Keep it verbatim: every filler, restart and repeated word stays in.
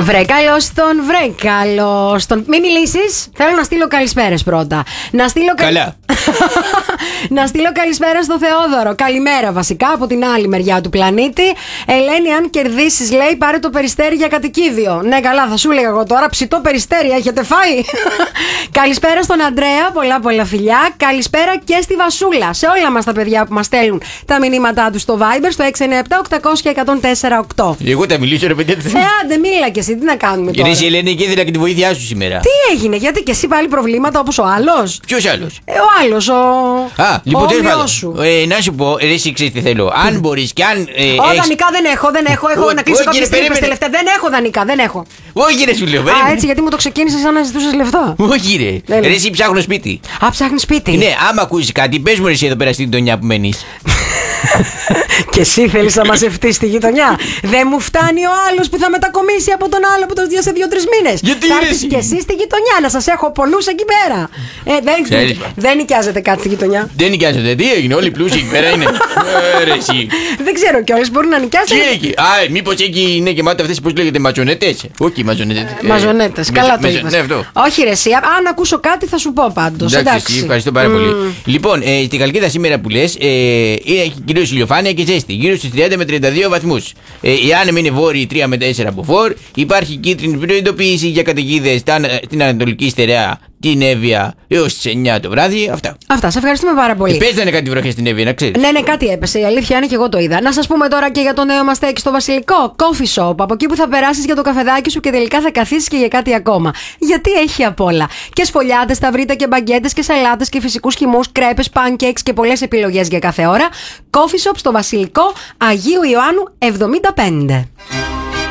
Βρε καλώς τον, βρε καλώς τον. Μην μιλήσεις, θέλω να στείλω καλησπέρες πρώτα. Να στείλω καλ... Καλά. Να στείλω καλησπέρα στο Θεόδωρο. Καλημέρα βασικά από την άλλη μεριά του πλανήτη. Ελένη, αν κερδίσεις, λέει, πάρε το Περιστέρι για κατοικίδιο. Ναι, καλά, θα σου έλεγα εγώ τώρα. Ψητό Περιστέρι, έχετε φάει? Καλησπέρα στον Αντρέα, πολλά πολλά φιλιά. Καλησπέρα και στη Βασούλα. Σε όλα μας τα παιδιά που μας στέλνουν τα μηνύματά τους στο Viber, στο έξι εννιά επτά οκτώ μηδέν μηδέν ένα τέσσερα οκτώ. Εγώ τα μιλήσω, ρε παιδιά. Ε, άντε, μίλα και εσύ, τι να κάνουμε τώρα. Κυρία Ελένη, και ήθελα και τη βοήθειά σου σήμερα. Τι έγινε, γιατί και εσύ πάλι προβλήματα όπως ο άλλος? Ποιος άλλος? Ε, ο άλλος, ο. Α, λοιπόν, τέλος πάντων. Σου. Ε, να σου πω, εσύ ξέρεις τι θέλω. Αν μπορείς και αν. Ε, Ω, έχεις... δανεικά δεν έχω, δεν έχω. Έχω Ό, να κλείσω όχι, κάποιες ρε, τρύπες περίμενε. τελευταία. Δεν έχω δανεικά, δεν έχω. Όχι, ρε, σου λέω. Α, περίμενε. έτσι, γιατί μου το ξεκίνησες σαν να ζητούσες λεφτά. Όχι, ρε. Έλα. Ρε, εσύ ψάχνω σπίτι. Α, ψάχνεις σπίτι. Ναι, άμα ακούσεις κάτι, πες μου, ρε, εσύ εδώ πέρα στην γειτονιά που μένεις. Και εσύ θέλεις να μαζευτείς στη γειτονιά. Δεν μου φτάνει ο άλλος που θα μετακομίσει από τον άλλο που το δει σε δύο-τρεις μήνες. Γιατί, θα ρε, έρθεις εσύ? και εσύ στη γειτονιά να σας έχω πολλούς εκεί πέρα. Ε, δεν, Ξέρεις, δεν νοικιάζετε κάτι στη γειτονιά. Δεν νοικιάζεται. Τι έγινε, όλοι πλούσιοι εκεί πέρα είναι. Ε, ρε, εσύ. Δεν ξέρω κιόλας, μπορεί να νοικιάσετε. Τι έχει. Α, μήπως εκεί είναι γεμάτα αυτές, πώς λέγεται, μαζονέτες. Όχι, μαζονέτες. ε, Μαζονέτες, με- καλά το με- είπες. Ναι, αυτό. Όχι ρε εσύ, αν ακούσω κάτι θα σου πω πάντως. Εντάξει, εσύ, ευχαριστώ πάρα πολύ. Λοιπόν, ε, στη Χαλκίδα σήμερα που λες, ε, έχει κυρίως ηλιοφάνεια και ζέστη. Γύρω στους τριάντα με τριάντα δύο βαθμούς. Ε, οι άνεμοι είναι βόρειοι τρία με τέσσερα από φορ. Υπάρχει κίτρινη προειδοποίηση για καταιγίδες στην Ανατολική Στερεά, την Εύβοια έως τις εννιά το βράδυ. Αυτά. Αυτά, σε ευχαριστούμε πάρα πολύ. Παίζανε κάτι βροχές στην Εύβοια, να ξέρεις. Ναι, ναι, κάτι έπεσε. Η αλήθεια είναι και εγώ το είδα. Να σας πούμε τώρα και για το νέο μας στέκι στο Βασιλικό. Coffee shop. Από εκεί που θα περάσεις για το καφεδάκι σου και τελικά θα καθίσεις και για κάτι ακόμα. Γιατί έχει απ' όλα. Και σφολιάτες, ταυρίτα και μπαγκέτες και σαλάτες και φυσικούς χυμούς, κρέπες, pancakes και πολλές επιλογές για κάθε ώρα. Coffee shop στο Βασιλικό, Αγίου Ιωάννου εβδομήντα πέντε.